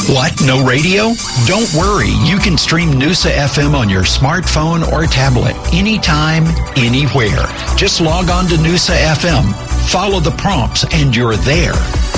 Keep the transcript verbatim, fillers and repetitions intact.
What? No radio? Don't worry. You can stream Noosa F M on your smartphone or tablet anytime, anywhere. Just log on to Noosa F M, follow the prompts, and you're there.